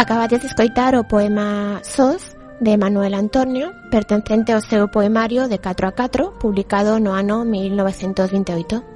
Acabades de escoitar o poema Sós de Manuel Antonio, pertencente ao seu poemario de 4 a 4, publicado no ano 1928.